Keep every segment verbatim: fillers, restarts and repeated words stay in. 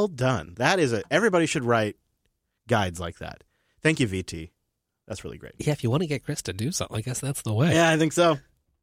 well done. That is a everybody should write guides like that. Thank you, V T. That's really great. Yeah, if you want to get Chris to do something, I guess that's the way. Yeah, I think so.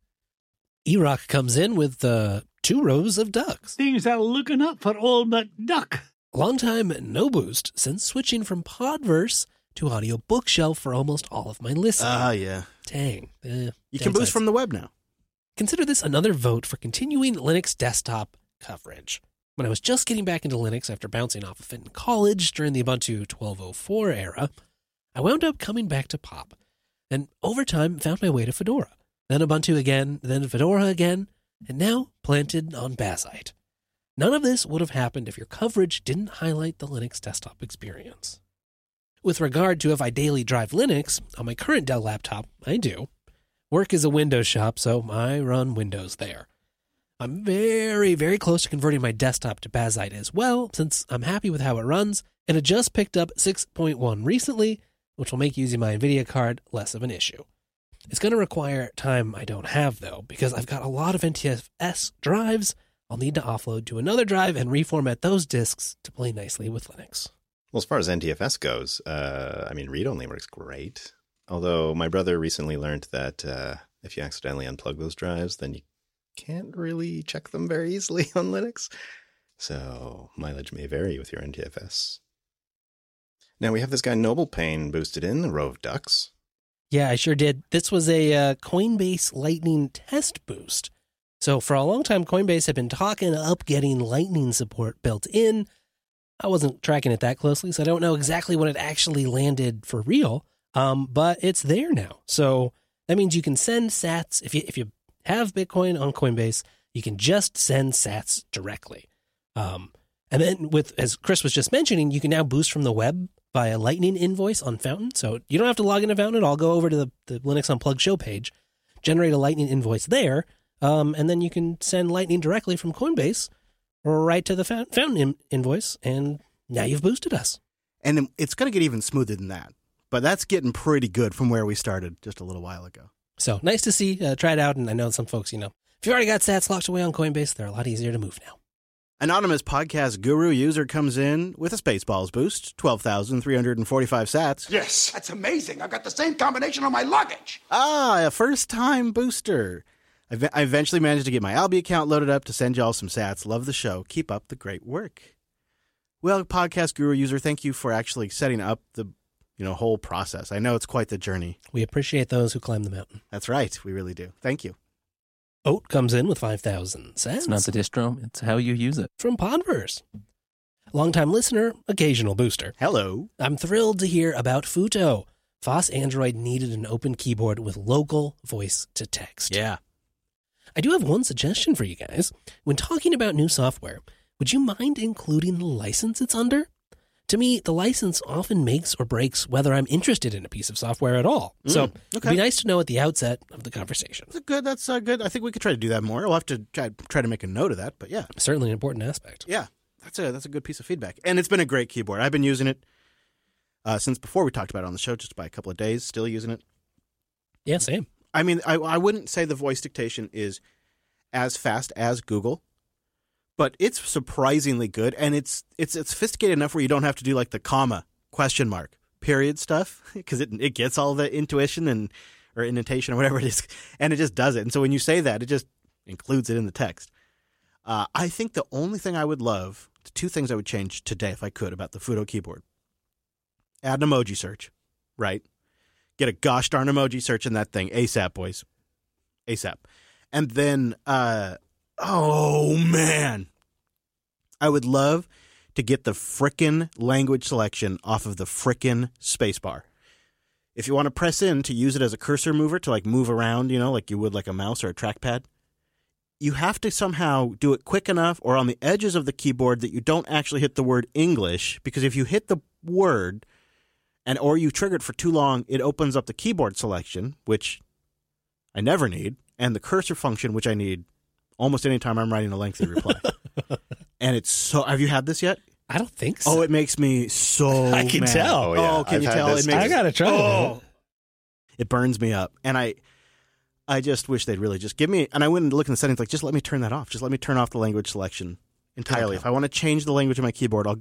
E-Rock comes in with uh, two rows of ducks. Things are looking up for old McDuck. Long time no boost since switching from Podverse to Audio Bookshelf for almost all of my listening. Ah, uh, yeah. Dang. Eh, you can boost from the web now. Consider this another vote for continuing Linux desktop coverage. When I was just getting back into Linux after bouncing off of it in college during the Ubuntu twelve oh four era, I wound up coming back to Pop, and over time found my way to Fedora. Then Ubuntu again, then Fedora again, and now planted on Bazzite. None of this would have happened if your coverage didn't highlight the Linux desktop experience. With regard to if I daily drive Linux, on my current Dell laptop, I do. Work is a Windows shop, so I run Windows there. I'm very, very close to converting my desktop to Bazzite as well, since I'm happy with how it runs, and it just picked up six point one recently, which will make using my NVIDIA card less of an issue. It's going to require time I don't have, though, because I've got a lot of N T F S drives I'll need to offload to another drive and reformat those disks to play nicely with Linux. Well, as far as N T F S goes, uh, I mean, read-only works great. Although my brother recently learned that uh, if you accidentally unplug those drives, then you can't really check them very easily on Linux. So mileage may vary with your N T F S. Now we have this guy Noble Pain boosted in, the row of ducks. Yeah, I sure did. This was a uh, Coinbase Lightning test boost. So for a long time, Coinbase had been talking up getting Lightning support built in. I wasn't tracking it that closely, so I don't know exactly when it actually landed for real. Um, but it's there now. So that means you can send sats. If you if you have Bitcoin on Coinbase, you can just send sats directly. Um, and then with, as Chris was just mentioning, you can now boost from the web via Lightning invoice on Fountain. So you don't have to log into Fountain. I'll go over to the, the Linux Unplugged show page, generate a Lightning invoice there, um, and then you can send Lightning directly from Coinbase right to the Fountain in- invoice, and now you've boosted us. And it's going to get even smoother than that. But that's getting pretty good from where we started just a little while ago. So nice to see. Uh, try it out. And I know some folks, you know, if you've already got sats locked away on Coinbase, they're a lot easier to move now. Anonymous Podcast Guru user comes in with a Spaceballs boost, twelve thousand three hundred forty-five sats. Yes, that's amazing. I've got the same combination on my luggage. Ah, a first-time booster. I, I eventually managed to get my Albi account loaded up to send y'all some sats. Love the show. Keep up the great work. Well, Podcast Guru user, thank you for actually setting up the you know whole process. I know it's quite the journey. We appreciate those who climb the mountain. That's right. We really do. Thank you. Oat comes in with five thousand sats. It's not the distro, it's how you use it. From Podverse. Longtime listener, occasional booster. Hello. I'm thrilled to hear about Futo. Foss Android needed an open keyboard with local voice to text. Yeah. I do have one suggestion for you guys. When talking about new software, would you mind including the license it's under? To me, the license often makes or breaks whether I'm interested in a piece of software at all. Mm, so okay. It'd be nice to know at the outset of the conversation. That's good. That's uh, good. I think we could try to do that more. We'll have to try, try to make a note of that, but yeah. Certainly an important aspect. Yeah, that's a, that's a good piece of feedback. And it's been a great keyboard. I've been using it uh, since before we talked about it on the show, just by a couple of days, still using it. Yeah, same. I mean, I, I wouldn't say the voice dictation is as fast as Google, but it's surprisingly good, and it's it's it's sophisticated enough where you don't have to do like the comma, question mark, period stuff, because it it gets all the intuition and or indentation or whatever it is, and it just does it. And so when you say that, it just includes it in the text. Uh, I think the only thing I would love, the two things I would change today if I could about the Futo keyboard, add an emoji search, right? Get a gosh darn emoji search in that thing ASAP, boys, ASAP, and then. Uh, Oh, man. I would love to get the frickin' language selection off of the frickin' spacebar. If you want to press in to use it as a cursor mover to like move around, you know, like you would like a mouse or a trackpad, you have to somehow do it quick enough or on the edges of the keyboard that you don't actually hit the word English, because if you hit the word and or you trigger it for too long, it opens up the keyboard selection, which I never need, and the cursor function, which I need almost any time I'm writing a lengthy reply. And it's so... Have you had this yet? I don't think so. Oh, it makes me so I can mad. tell. Oh, yeah. Oh, can I've you had tell? this It makes, I gotta try oh, it. It burns me up. And I I just wish they'd really just give me... And I went and looked in the settings, like, just let me turn that off. Just let me turn off the language selection entirely. Okay. If I want to change the language of my keyboard, I'll go